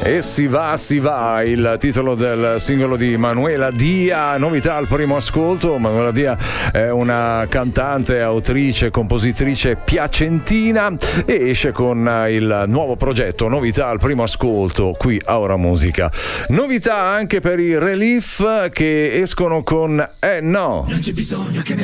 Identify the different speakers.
Speaker 1: E si va, il titolo del singolo di Manuela Dia, novità al primo ascolto. Manuela Dia è una cantante, autrice, compositrice piacentina e esce con il nuovo progetto, novità al primo ascolto qui a Ora Musica. Novità anche per i Relief che escono con No. Non c'è bisogno che